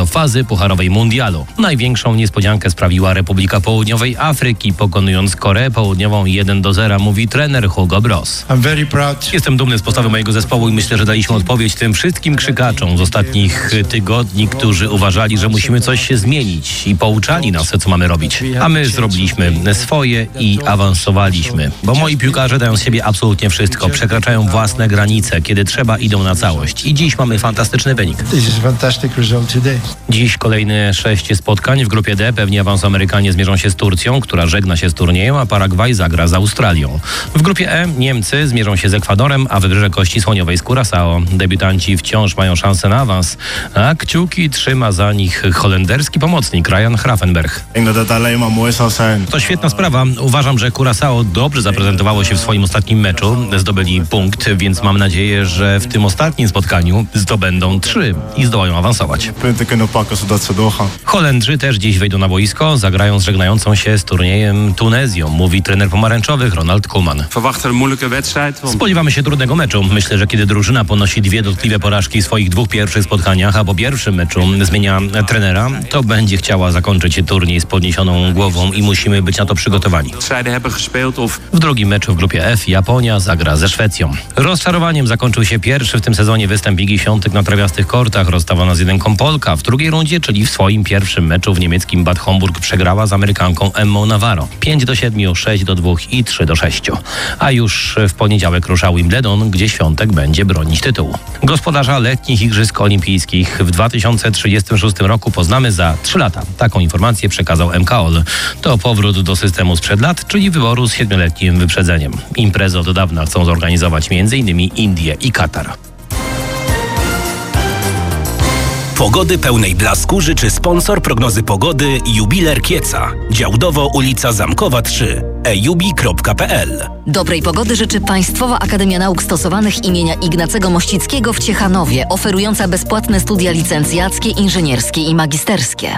do fazy pucharowej mundialu. Największą niespodziankę sprawiła Republika Południowej Afryki, pokonując Koreę Południową 1-0, mówi trener Hugo Bross. Jestem dumny z postawy mojego zespołu i myślę, że daliśmy odpowiedź tym wszystkim krzykaczom z ostatnich tygodni, którzy uważali, że musimy coś się zmienić i pouczali nas, co mamy robić. A my zrobiliśmy swoje i awansowaliśmy, bo moi piłkarze dają z siebie absolutnie wszystko, przekraczają własne granice, kiedy trzeba idą na całość. I dziś mamy fantastyczny wynik. Dziś kolejne 6 spotkań w grupie D. Pewnie awansoamerykanie zmierzą się z Turcją, która żegna się z turniejem, a Paragwaj zagra z Australią. W grupie E Niemcy zmierzą się z Ekwadorem, a Wybrzeże Kości Słoniowej z Curaçao. Debiutanci wciąż mają szansę na awans, a kciuki trzyma za nich holenderski pomocnik Ryan Gravenberch. To świetna sprawa. Uważam, że Curaçao dobrze zaprezentowało się w swoim ostatnim meczu. Zdobyli punkt, więc mam nadzieję, że w tym ostatnim spotkaniu zdobędą 3 i zdołają awansować. Holendrzy też dziś wejdą na boisko, zagrają z żegnającą się z turniejem Tunezją, mówi trener pomarańczowych Ronald Koeman. Spodziewamy się trudnego meczu. Myślę, że kiedy drużyna ponosi 2 dotkliwe porażki w swoich 2 pierwszych spotkaniach, a po pierwszym meczu zmienia trenera, to będzie chciała zakończyć turniej z podniesioną głową i musimy być na to przygotowani. W drugim meczu w grupie F Japonia zagra ze Szwecją. Rozczarowaniem zakończył się pierwszy w tym sezonie występ Igi Świątek na trawiastych kortach. Rozstawana z 1 Polka. W drugiej rundzie, czyli w swoim pierwszym meczu w niemieckim Bad Homburg, przegrała z Amerykanką Emmą Navarro. 5-7, 6-2 i 3-6. A już w poniedziałek rusza Wimbledon, gdzie Świątek będzie bronić tytułu. Gospodarza letnich Igrzysk Olimpijskich w 2036 roku poznamy za 3 lata. Taką informację przekazał MKOL. To powrót do systemu sprzed lat, czyli wyboru z 7-letnim wyprzedzeniem. Imprezę od dawna chcą zorganizować m.in. Indie i Katar. Pogody pełnej blasku życzy sponsor prognozy pogody Jubiler Kieca. Działdowo ulica Zamkowa 3. ejubi.pl. Dobrej pogody życzy Państwowa Akademia Nauk Stosowanych imienia Ignacego Mościckiego w Ciechanowie, oferująca bezpłatne studia licencjackie, inżynierskie i magisterskie.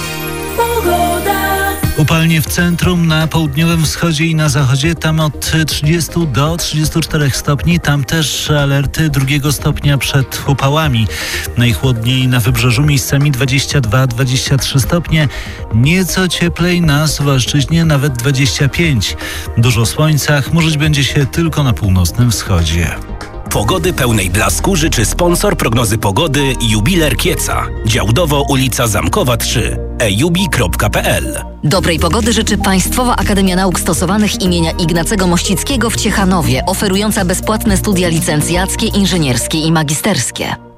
Upalnie w centrum, na południowym wschodzie i na zachodzie, tam od 30 do 34 stopni, tam też alerty 2 stopnia przed upałami. Najchłodniej na wybrzeżu, miejscami 22-23 stopnie, nieco cieplej na Suwalszczyźnie, nawet 25. Dużo słońca, chmurzyć będzie się tylko na północnym wschodzie. Pogody pełnej blasku życzy sponsor prognozy pogody Jubiler Kieca. Działdowo ulica Zamkowa 3. ejubi.pl. Dobrej pogody życzy Państwowa Akademia Nauk Stosowanych imienia Ignacego Mościckiego w Ciechanowie, oferująca bezpłatne studia licencjackie, inżynierskie i magisterskie.